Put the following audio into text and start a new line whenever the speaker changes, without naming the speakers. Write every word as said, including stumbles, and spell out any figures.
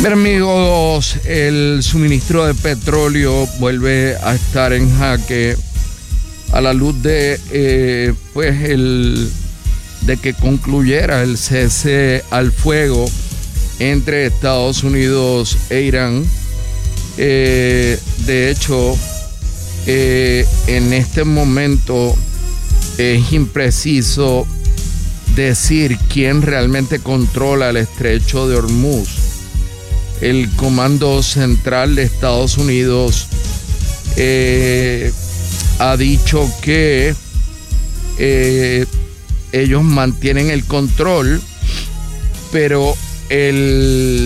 Bien, amigos, el suministro de petróleo vuelve a estar en jaque a la luz de eh, pues el de que concluyera el cese al fuego entre Estados Unidos e Irán. Eh, de hecho, eh, en este momento es impreciso decir quién realmente controla el estrecho de Hormuz. El Comando Central de Estados Unidos eh, ha dicho que eh, ellos mantienen el control, pero el